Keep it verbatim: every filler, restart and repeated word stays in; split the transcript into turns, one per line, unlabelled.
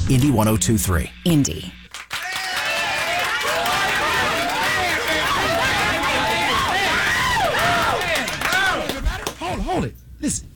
Indy one oh two point three.
Indy.
Hold, hold it. Listen.